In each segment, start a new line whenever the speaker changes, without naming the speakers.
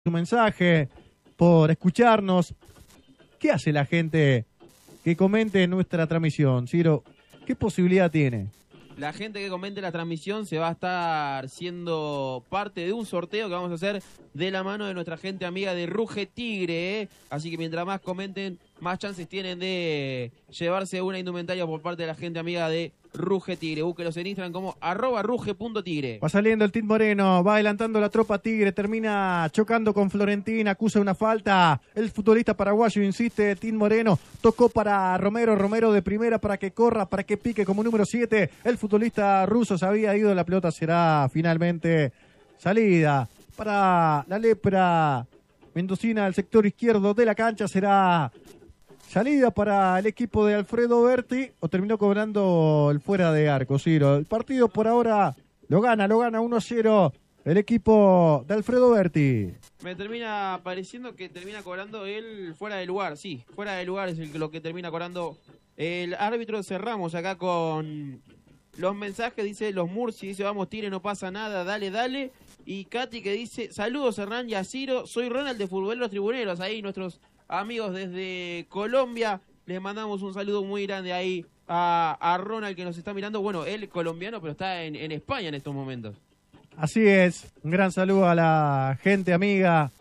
su mensaje, por escucharnos. ¿Qué hace la gente que comente nuestra transmisión, Ciro? ¿Qué posibilidad tiene?
La gente que comente la transmisión se va a estar siendo parte de un sorteo que vamos a hacer de la mano de nuestra gente amiga de Ruge Tigre, ¿eh? Así que mientras más comenten, más chances tienen de llevarse una indumentaria por parte de la gente amiga de Ruge Tigre. Búsquelos en Instagram como @ruge.tigre.
Va saliendo el Team Moreno, va adelantando la tropa Tigre, termina chocando con Florentina, acusa una falta. El futbolista paraguayo insiste, Team Moreno tocó para Romero, Romero de primera para que corra, para que pique como número 7. El futbolista ruso se había ido, la pelota será finalmente salida para la lepra mendocina al sector izquierdo de la cancha. Será salida para el equipo de Alfredo Berti, o terminó cobrando el fuera de arco, Ciro. El partido por ahora lo gana 1-0 el equipo de Alfredo Berti.
Me termina pareciendo que termina cobrando él fuera de lugar, sí, fuera de lugar es lo que termina cobrando el árbitro. Cerramos acá con los mensajes, dice los Murci, dice vamos Tigre, no pasa nada, dale, dale. Y Katy que dice, saludos Hernán y a Ciro, soy Ronald de Futboleros Tribuneros, ahí nuestros amigos desde Colombia, les mandamos un saludo muy grande ahí a Ronald que nos está mirando. Bueno, él colombiano, pero está en España en estos momentos.
Así es, un gran saludo a la gente amiga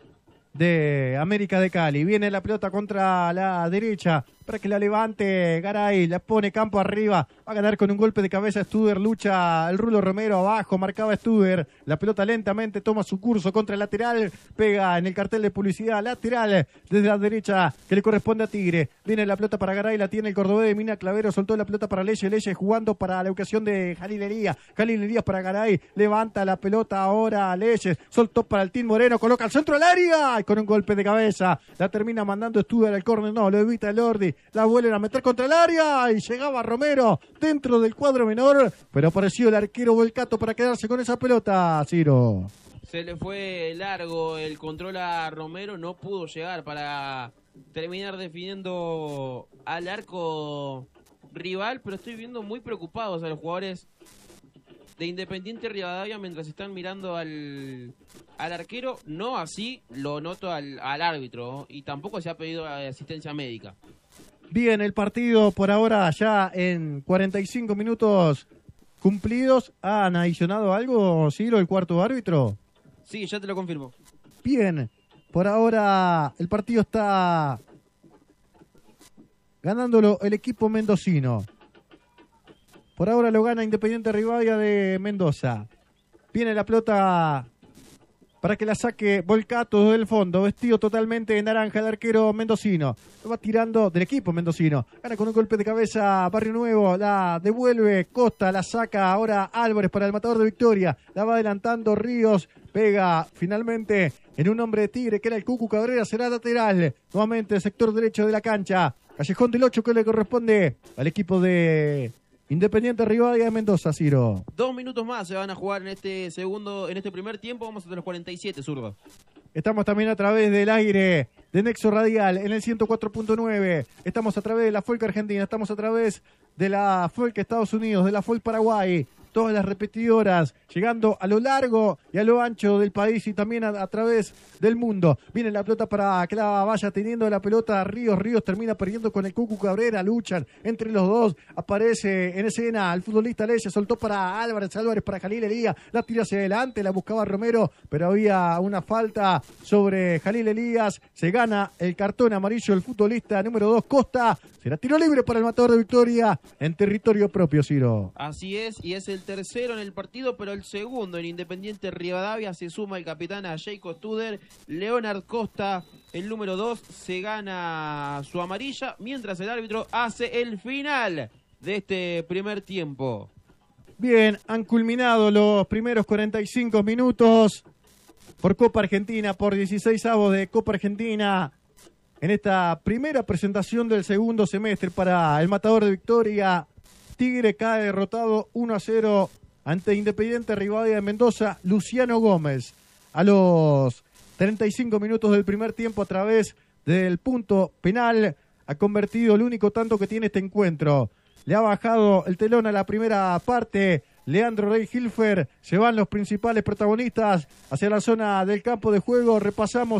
de América de Cali. Viene la pelota contra la derecha para que la levante Garay, la pone campo arriba, va a ganar con un golpe de cabeza Studer, lucha el Rulo Romero abajo, marcaba Studer, la pelota lentamente toma su curso contra el lateral, pega en el cartel de publicidad lateral desde la derecha que le corresponde a Tigre. Viene la pelota para Garay, la tiene el cordobés de Mina Clavero, soltó la pelota para Leyes jugando para la ocasión de Jalil Elías para Garay, levanta la pelota ahora Leyes, soltó para el Team Moreno, coloca al centro del área y con un golpe de cabeza la termina mandando Studer al córner, no, lo evita el Ordi. La vuelven a meter contra el área y llegaba Romero dentro del cuadro menor, pero apareció el arquero Volcato para quedarse con esa pelota, Ciro.
Se le fue largo el control a Romero, no pudo llegar para terminar definiendo al arco rival, pero estoy viendo muy preocupados a los jugadores de Independiente Rivadavia mientras están mirando al arquero. No así lo noto al árbitro, y tampoco se ha pedido asistencia médica.
Bien, el partido por ahora ya en 45 minutos cumplidos. ¿Han adicionado algo, Ciro, el cuarto árbitro?
Sí, ya te lo confirmo.
Bien, por ahora el partido está ganándolo el equipo mendocino. Por ahora lo gana Independiente Rivadavia de Mendoza. Viene la pelota para que la saque Volcato del fondo, vestido totalmente de naranja el arquero mendocino. Lo va tirando del equipo mendocino. Gana con un golpe de cabeza Barrio Nuevo, la devuelve Costa, la saca ahora Álvarez para el matador de Victoria. La va adelantando Ríos, pega finalmente en un hombre de Tigre que era el Cucu Cabrera, será lateral. Nuevamente sector derecho de la cancha. Callejón del 8 que le corresponde al equipo de Independiente Rivadavia de Mendoza, Ciro.
2 minutos más se van a jugar en este primer tiempo. Vamos hasta los 47, zurdo.
Estamos también a través del aire de Nexo Radial en el 104.9. Estamos a través de la Folk Argentina, estamos a través de la Folk Estados Unidos, de la Folk Paraguay. Todas las repetidoras llegando a lo largo y a lo ancho del país y también a través del mundo. Viene la pelota para que la vaya teniendo la pelota Ríos termina perdiendo con el Cucu Cabrera, luchan entre los dos, aparece en escena el futbolista Leyes, soltó para Álvarez para Jalil Elías, la tira hacia adelante, la buscaba Romero, pero había una falta sobre Jalil Elías, se gana el cartón amarillo el futbolista número 2 Costa, será tiro libre para el matador de Victoria en territorio propio, Ciro.
Así es, y es el tercero en el partido, pero el segundo en Independiente Rivadavia. Se suma el capitán a Jacob Studer. Leonard Costa, el número 2, se gana su amarilla, mientras el árbitro hace el final de este primer tiempo.
Bien, han culminado los primeros 45 minutos por Copa Argentina, por 16avos de Copa Argentina, en esta primera presentación del segundo semestre para el matador de Victoria. Tigre cae derrotado 1-0 ante Independiente Rivadavia de Mendoza. Luciano Gómez a los 35 minutos del primer tiempo a través del punto penal ha convertido el único tanto que tiene este encuentro. Le ha bajado el telón a la primera parte Leandro Rey Hilfer. Se van los principales protagonistas hacia la zona del campo de juego. Repasamos